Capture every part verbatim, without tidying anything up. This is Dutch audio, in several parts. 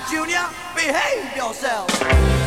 Junior, behave yourself.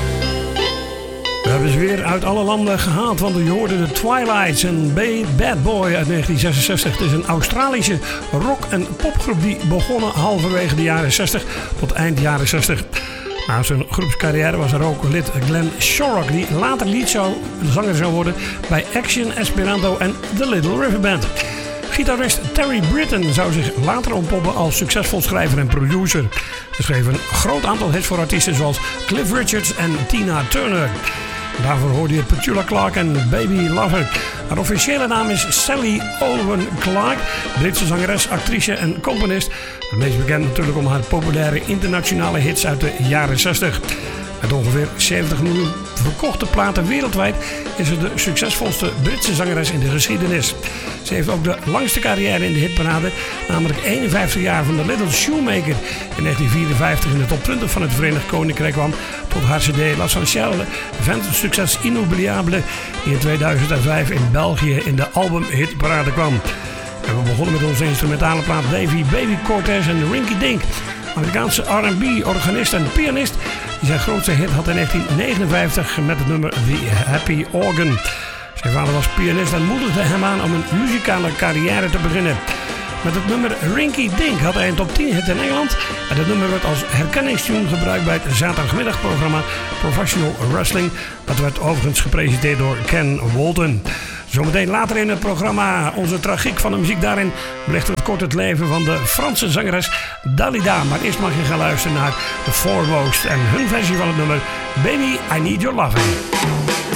We hebben ze weer uit alle landen gehaald, want je hoorde de Twilights en Bad Boy uit negentien zesenzestig. Het is een Australische rock- en popgroep die begonnen halverwege de jaren zestig tot eind jaren zestig. Na zijn groepscarrière was er ook lid Glenn Shorrock, die later liedzanger zou worden bij Action Esperanto en The Little River Band. Gitarist Terry Britten zou zich later ontpoppen als succesvol schrijver en producer. Hij schreef een groot aantal hits voor artiesten zoals Cliff Richards en Tina Turner. Daarvoor hoorde je Petula Clark en Baby Lover. Haar officiële naam is Sally Owen Clark, Britse zangeres, actrice en componist. Het meest bekend natuurlijk om haar populaire internationale hits uit de jaren zestig. Met ongeveer zeventig miljoen verkochte platen wereldwijd is ze de succesvolste Britse zangeres in de geschiedenis. Ze heeft ook de langste carrière in de hitparade, namelijk eenenvijftig jaar van The Little Shoemaker. In negentien vierenvijftig in de top twintig van het Verenigd Koninkrijk kwam, tot haar cd L'Essentiel vent succes inoubliable, die in tweeduizend vijf in België in de albumhitparade kwam. En we begonnen met onze instrumentale plaat Davy Baby Cortez en Rinky Dink, Amerikaanse R en B organist en pianist, die zijn grootste hit had in negentien negenenvijftig met het nummer The Happy Organ. Zijn vader was pianist en moedigde hem aan om een muzikale carrière te beginnen. Met het nummer Rinky Dink had hij een top tien hit in Engeland. En het nummer werd als herkenningstune gebruikt bij het zaterdagmiddagprogramma Professional Wrestling. Dat werd overigens gepresenteerd door Ken Walton. Zometeen later in het programma onze tragiek van de muziek. Daarin belichten we kort het leven van de Franse zangeres Dalida. Maar eerst mag je gaan luisteren naar The Foremost en hun versie van het nummer Baby, I Need Your Loving.